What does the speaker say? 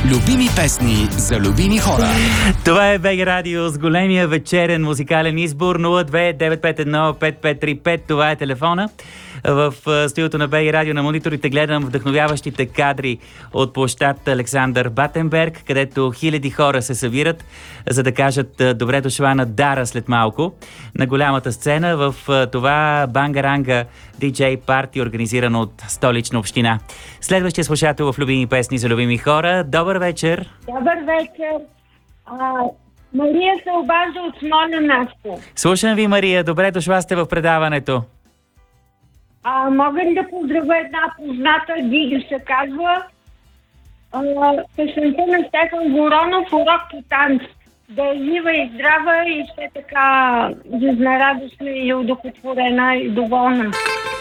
Любими песни за любими хора. Това е БГ Радио с големия вечерен музикален избор 02-951-5535. Това е телефона. В студиото на БГ Радио на мониторите гледам вдъхновяващите кадри от площад Александър Батенберг, където хиляди хора се събират, за да кажат добре дошла на Дара след малко на голямата сцена в това Бангаранга диджей парти, организирано от Столична община. Следващия слушател в Любими песни за любими хора. Добър вечер! Добър вечер! Мария се обажда от Смолян Наско. Слушам ви, Мария. Добре дошла сте в предаването. Мога ли да поздравя една позната, Дига се казва, песента на Стефан Горонов, урок по танц. Да е жива и здрава и все така жизнерадостна и удовлетворена и доволна.